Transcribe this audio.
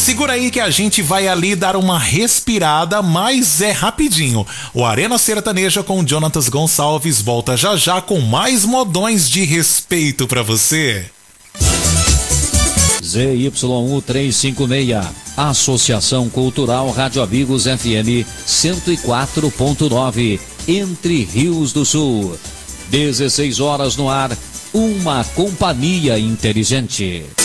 Segura aí que a gente vai ali dar uma respirada, mas é rapidinho. O Arena Sertaneja com Jonatas Gonçalves volta já já com mais modões de respeito pra você. ZYU 356, Associação Cultural Rádio Amigos FM 104.9, Entre Rios do Sul. 16 horas no ar, uma companhia inteligente.